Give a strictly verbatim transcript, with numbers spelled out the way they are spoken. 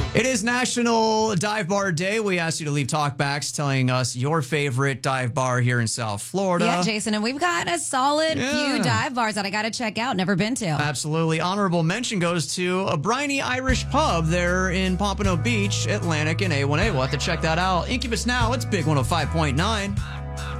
It is National Dive Bar Day. We asked you to leave talkbacks telling us your favorite dive bar here in South Florida. Yeah, Jason, and we've got a solid Yeah. few dive bars that I got to check out. Never been to. Absolutely. Honorable mention goes to a briny Irish pub there in Pompano Beach, Atlantic, and A one A. We'll have to check that out. Incubus Now, it's Big one oh five point nine.